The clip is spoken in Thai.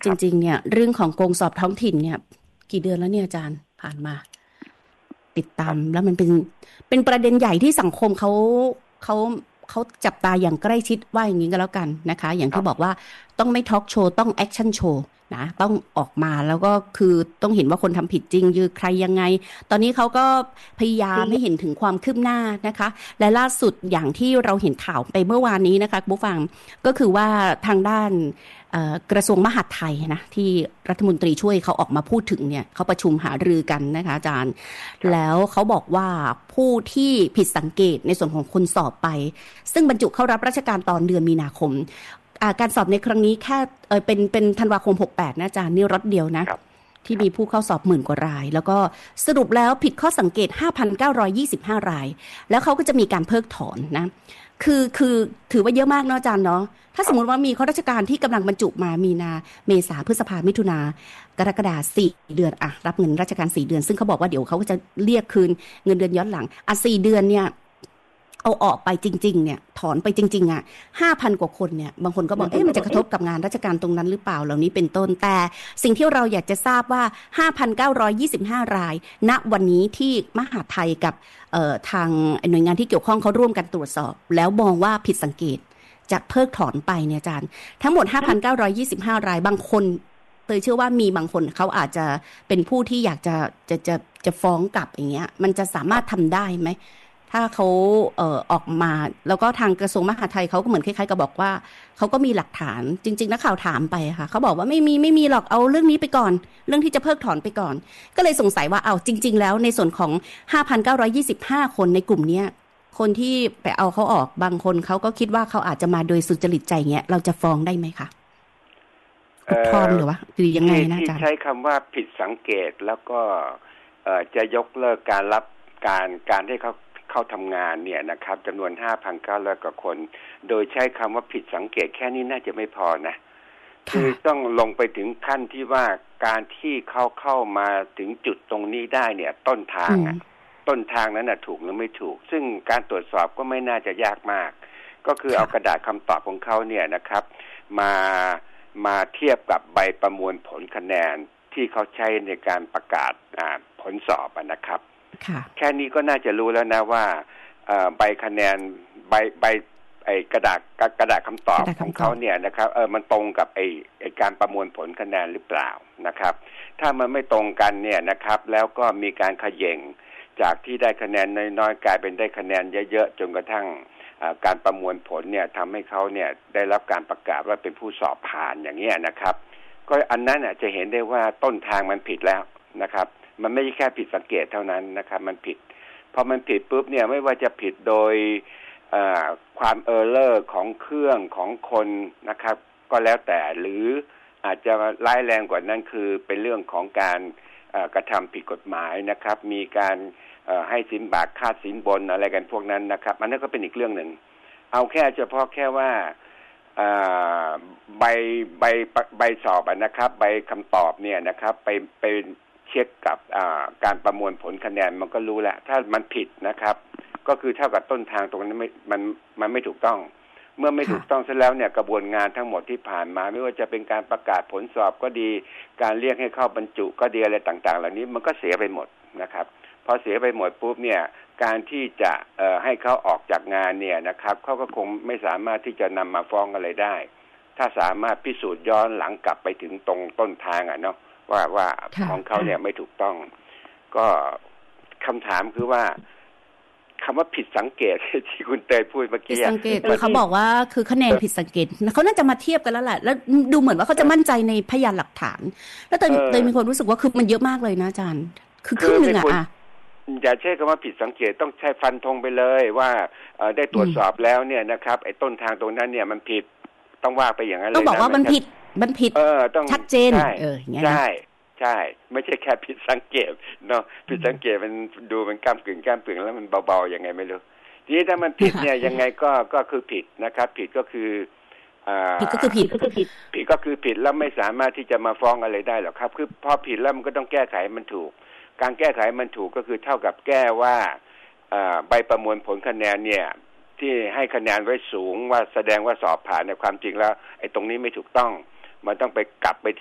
จริงๆเนี่ยเรื่องของโกงสอบท้องถิ่นเนี่ยกี่เดือนแล้วเนี่ยอาจารย์ผ่านมาติดตามแล้วมันเป็นประเด็นใหญ่ที่สังคมเขาเขาจับตาอย่างใกล้ชิดว่าอย่างนี้ก็แล้วกันนะคะอย่างที่บอกว่าต้องไม่ทอล์กโชว์ต้องแอคชั่นโชว์นะต้องออกมาแล้วก็คือต้องเห็นว่าคนทำผิดจริงคือใครยังไงตอนนี้เขาก็พยายามให้เห็นถึงความคืบหน้านะคะและล่าสุดอย่างที่เราเห็นข่าวไปเมื่อวานนี้นะคะผู้ฟังก็คือว่าทางด้านกระทรวงมหาดไทยนะที่รัฐมนตรีช่วยเขาออกมาพูดถึงเนี่ยเขาประชุมหารือกันนะคะอาจารย์แล้วเขาบอกว่าผู้ที่ผิดสังเกตในส่วนของคนสอบไปซึ่งบรรจุเข้ารับราชการตอนเดือนมีนาคมการสอบในครั้งนี้แค่เป็นธันวาคม68นะอาจารย์นี่รอบเดียวนะที่มีผู้เข้าสอบ10,000 กว่ารายแล้วก็สรุปแล้วผิดข้อสังเกต 5,925 รายแล้วเขาก็จะมีการเพิกถอนนะคือถือว่าเยอะมากเนาะอาจารย์เนาะถ้าสมมติว่ามีข้าราชการที่กำลังบรรจุมามีนาเมษาพฤษภามิถุนากรกฎาคม4 เดือนรับเงินราชการ4 เดือนซึ่งเขาบอกว่าเดี๋ยวเขาก็จะเรียกคืนเงินเดือนย้อนหลัง4 เดือนเนี่ยเอาออกไปจริงๆเนี่ยถอนไปจริงๆ5,000 กว่าคนเนี่ยบางคนก็บอกมันจะกระทบกับงานราชการตรงนั้นหรือเปล่าเหล่านี้เป็นต้นแต่สิ่งที่เราอยากจะทราบว่า 5,925 รายณวันนี้ที่มหาดไทยกับทางหน่วยงานที่เกี่ยวข้องเขาร่วมกันตรวจสอบแล้วมองว่าผิดสังเกตจะเพิกถอนไปเนี่ยอาจารย์ทั้งหมด 5,925 รายบางคนเตยเชื่อว่ามีบางคนเขาอาจจะเป็นผู้ที่อยากจะฟ้องกลับอย่างเงี้ยมันจะสามารถทำได้ไหมถ้าเขาออกมาแล้วก็ทางกระทรวงมหาดไทยเขาก็เหมือนคล้ายๆกับบอกว่าเขาก็มีหลักฐานจริงๆนักข่าวถามไปค่ะเขาบอกว่าไม่มีหรอกเอาเรื่องนี้ไปก่อนเรื่องที่จะเพิกถอนไปก่อนก็เลยสงสัยว่าจริงๆแล้วในส่วนของ 5,925 คนในกลุ่มนี้คนที่ไปเอาเขาออกบางคนเขาก็คิดว่าเขาอาจจะมาโดยสุจริตใจเงี้ยเราจะฟ้องได้ไหมคะอุทธรณ์หรือว่าหรือยังไงนะอาจารย์ที่ใช้คำว่าผิดสังเกตแล้วก็จะยกเลิกการรับการให้เขาทำงานเนี่ยนะครับจำนวน 5,900 กว่าคนโดยใช้คำว่าผิดสังเกตแค่นี้น่าจะไม่พอนะคือต้องลงไปถึงขั้นที่ว่าการที่เขาเข้ามาถึงจุดตรงนี้ได้เนี่ยต้นทางนั้นถูกหรือไม่ถูกซึ่งการตรวจสอบก็ไม่น่าจะยากมากก็คือเอากระดาษคำตอบของเขาเนี่ยนะครับมาเทียบกับใบประมวลผลคะแนนที่เขาใช้ในการประกาศผลสอบนะครับแค่นี้ก็น่าจะรู้แล้วนะว่าใบคะแนนใบกระดาษคำตอบของเขาเนี่ยนะครับมันตรงกับไอ้การประมวลผลคะแนนหรือเปล่านะครับถ้ามันไม่ตรงกันเนี่ยนะครับแล้วก็มีการเขย่งจากที่ได้คะแนนน้อยๆกลายเป็นได้คะแนนเยอะๆจนกระทั่งการประมวลผลเนี่ยทำให้เขาเนี่ยได้รับการประกาศว่าเป็นผู้สอบผ่านอย่างนี้นะครับก็อันนั้นจะเห็นได้ว่าต้นทางมันผิดแล้วนะครับมันไม่ใช่แค่ผิดสังเกตเท่านั้นนะครับมันผิดพอมันผิดปุ๊บเนี่ยไม่ว่าจะผิดโดยความเออร์เลอร์ของเครื่องของคนนะครับก็แล้วแต่หรืออาจจะร้ายแรงกว่านั้นคือเป็นเรื่องของการกระทำผิดกฎหมายนะครับมีการให้สินบาทค่าสินบนอะไรกันพวกนั้นนะครับอันนั้นก็เป็นอีกเรื่องหนึ่งเอาแค่เฉพาะแค่ว่าใบสอบนะครับใบคำตอบเนี่ยนะครับไปเช็คกับการประมวลผลคะแนนมันก็รู้แล้วถ้ามันผิดนะครับก็คือเท่ากับต้นทางตรงนั้นมันไม่ถูกต้องเมื่อไม่ถูกต้องเสร็จแล้วเนี่ยกระบวนงานทั้งหมดที่ผ่านมาไม่ว่าจะเป็นการประกาศผลสอบก็ดีการเรียกให้เข้าบรรจุก็ดีอะไรต่างๆเหล่านี้มันก็เสียไปหมดนะครับพอเสียไปหมดปุ๊บเนี่ยการที่จะให้เขาออกจากงานเนี่ยนะครับเขาก็คงไม่สามารถที่จะนำมาฟ้องอะไรได้ถ้าสามารถพิสูจน์ย้อนหลังกลับไปถึงตรงต้นทางเนาะว่าของเขาเนี่ยไม่ถูกต้องก็คำถามคือว่าคำว่าผิดสังเกตที่คุณเตยพูดเมื่อกี้ผิดสังเกตเขาบอกว่าคือคะแนนผิดสังเกตเขาน่าจะมาเทียบกันแล้วแหละแล้วดูเหมือนว่าเขาจะมั่นใจในพยานหลักฐานแล้วเตยมีความรู้สึกว่าคือมันเยอะมากเลยนะอาจารย์คือครึ่งนึงอย่าใช้คำว่าผิดสังเกตต้องใช้ฟันธงไปเลยว่าได้ตรวจสอบแล้วเนี่ยนะครับไอ้ต้นทางตรงนั้นเนี่ยมันผิดต้องว่าไปอย่างนั้นเลยนะต้องบอกว่ามันผิดต้องชัดเจนอย่างเงี้ยใช่ไม่ใช่แค่ผิดสังเกตเนาะผิดสังเกตมันดูมันก้ำกึ่งแล้วมันเบาๆยังไงไม่รู้ทีนี้ถ้ามันผิดเนี่ยยังไงก็คือผิดนะครับผิดก็คือผิดก็คือผิดแล้วไม่สามารถที่จะมาฟ้องอะไรได้หรอกครับคือพอผิดแล้วมันก็ต้องแก้ไขมันถูกการแก้ไขมันถูกก็คือเท่ากับแก้ว่าใบประมวลผลคะแนนเนี่ยที่ให้คะแนนไว้สูงว่าแสดงว่าสอบผ่านในความจริงแล้วไอ้ตรงนี้ไม่ถูกต้องมันต้องไปกลับไป